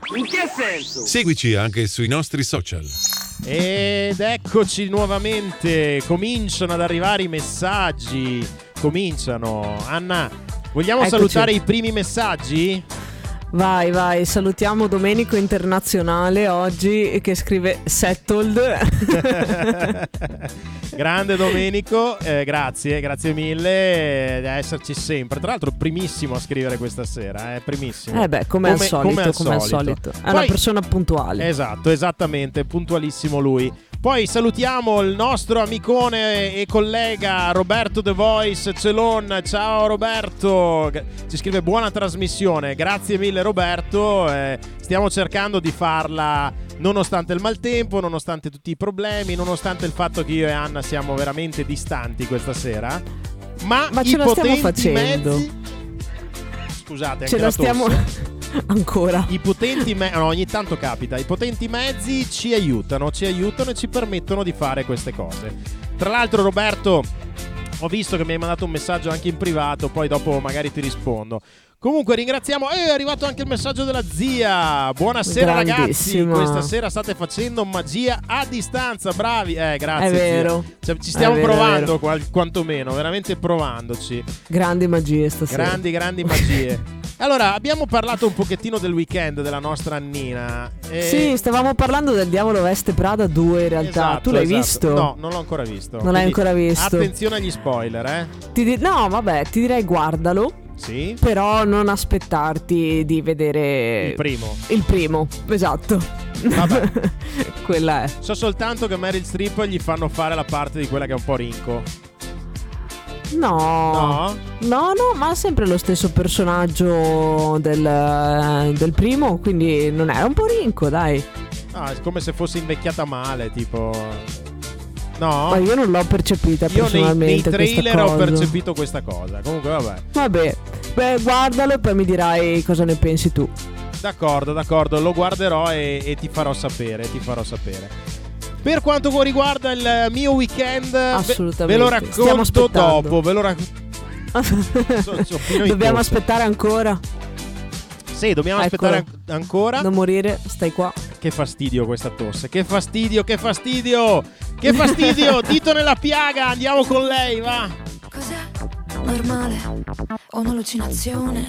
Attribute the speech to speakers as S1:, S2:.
S1: In che senso?
S2: Seguici anche sui nostri social.
S3: Ed eccoci nuovamente, cominciano ad arrivare i messaggi, cominciano. Anna, vogliamo
S4: Eccoci.
S3: salutare i primi messaggi?
S4: Vai, salutiamo Domenico Internazionale oggi che scrive settled.
S3: Grande Domenico, grazie mille di esserci sempre. Tra l'altro primissimo a scrivere questa sera, primissimo.
S4: Come al solito. È una persona puntuale.
S3: Esatto, esattamente, puntualissimo lui. Poi salutiamo il nostro amicone e collega Roberto The Voice Celon. Ciao Roberto, ci scrive buona trasmissione, grazie mille Roberto. Stiamo cercando di farla nonostante il maltempo, nonostante tutti i problemi, nonostante il fatto che io e Anna siamo veramente distanti questa sera. Ma
S4: ce la stiamo facendo.
S3: Mezzi... Scusate,
S4: ce
S3: anche
S4: la stiamo ancora.
S3: I potenti ogni tanto capita. I potenti mezzi ci aiutano e ci permettono di fare queste cose. Tra l'altro Roberto, ho visto che mi hai mandato un messaggio anche in privato, poi dopo magari ti rispondo. Comunque ringraziamo, è arrivato anche il messaggio della zia. Buonasera ragazzi, questa sera state facendo magia a distanza, bravi. Grazie.
S4: È vero.
S3: Zia. Ci stiamo provando quantomeno, veramente provandoci.
S4: Grandi magie stasera.
S3: Grandi magie. Allora, abbiamo parlato un pochettino del weekend della nostra Annina.
S4: Sì, stavamo parlando del Diavolo Veste Prada 2 in realtà.
S3: Esatto,
S4: tu l'hai visto?
S3: No, non l'ho ancora visto.
S4: Non l'hai ancora visto.
S3: Attenzione agli spoiler,
S4: No, vabbè, ti direi guardalo.
S3: Sì.
S4: Però non aspettarti di vedere il primo, esatto.
S3: Vabbè.
S4: Quella è.
S3: So soltanto che Meryl Streep gli fanno fare la parte di quella che è un po' rinco.
S4: No, ma è sempre lo stesso personaggio del primo, quindi non era un po' rinco, dai.
S3: Ah, è come se fosse invecchiata male, tipo. No?
S4: Ma io non l'ho percepita personalmente.
S3: Nei trailer
S4: ho
S3: percepito questa cosa. Comunque
S4: vabbè. Guardalo e poi mi dirai cosa ne pensi tu.
S3: D'accordo, lo guarderò e ti farò sapere. Per quanto riguarda il mio weekend, ve lo racconto dopo.
S4: Dobbiamo aspettare ancora.
S3: Sì, dobbiamo aspettare ancora.
S4: Non morire, stai qua.
S3: Che fastidio questa tosse. Che fastidio. Dito nella piaga, andiamo con lei, va.
S5: Cos'è? Normale o un'allucinazione?